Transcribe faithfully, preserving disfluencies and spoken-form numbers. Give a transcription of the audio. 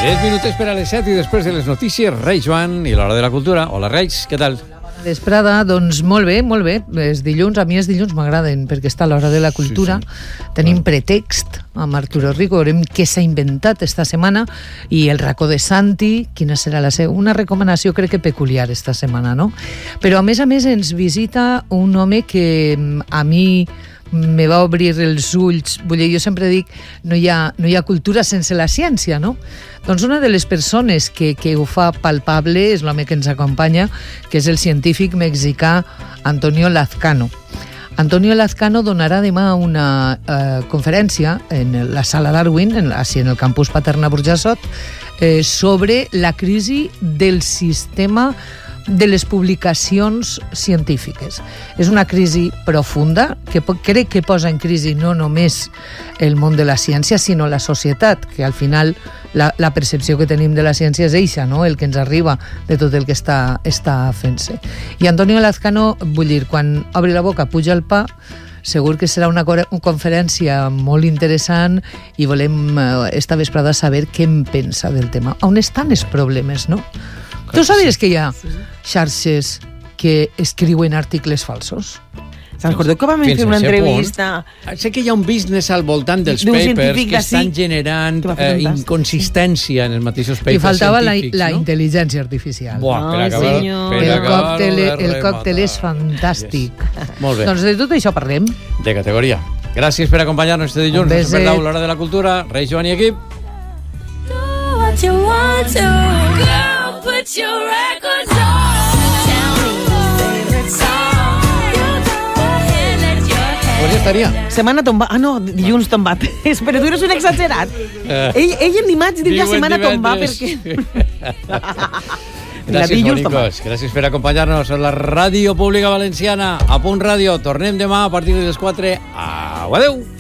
diez minuts per a les set i després de les notícies, Reis Joan i l'Hora de la Cultura. Hola, Reis, què tal? Vesprada, doncs molt bé, molt bé. És dilluns, a mi els dilluns m'agraden perquè està l'Hora de la Cultura. Sí, sí. Tenim pretext amb Arturo Rico, veurem què s'ha inventat esta setmana i el racó de Santi, quina serà la seva... Una recomanació crec que peculiar esta setmana, no? Però a més a més ens visita un home que a mi me va obrir els ulls. Vull dir, jo sempre dic, no hi ha, no hi ha cultura sense la ciència, no? Doncs una de les persones que, que ho fa palpable és l'home que ens acompanya, que és el científic mexicà Antonio Lazcano. Antonio Lazcano donarà demà una eh, conferència en la sala Darwin, en, així en el campus Paterna Burjassot, eh, sobre la crisi del sistema de les publicacions científiques. És una crisi profunda que crec que posa en crisi no només el món de la ciència, sinó la societat, que al final la, la percepció que tenim de la ciència és eixa, no? El que ens arriba de tot el que està, està fent-se. I Antonio Lazcano, vull dir, quan obre la boca, puja el pa, segur que serà una, una conferència molt interessant i volem eh, esta vesprada saber què en pensa del tema. On estan els problemes, no? Tu sabies que hi ha xarxes que escriuen articles falsos? Se'n recordeu que vam fer una entrevista? Sé que hi ha un business al voltant dels papers que estan generant eh, inconsistència en els mateixos papers científics. I faltava la, la no? intel·ligència artificial. Buah, per acabar, per el, acabar còctel, el còctel és fantàstic. Yes. Molt bé. Doncs de tot això parlem. De categoria. Gràcies per acompanyar-nos este dilluns. No us perdeu l'Hora de la Cultura. Reis Joan i equip. Do what you want to, girl, put your records on. Pues ja estaria. Setmana tombat. Ah, no, dilluns tombat. Espera, tu eres un exagerat. Uh, ell, ell en dimarts diu ja setmana tombat perquè... Gràcies, bonicos. Gràcies per acompanyar-nos a la Ràdio Pública Valenciana. A Punt Ràdio. Tornem demà a partir de les quatre. Au, adeu.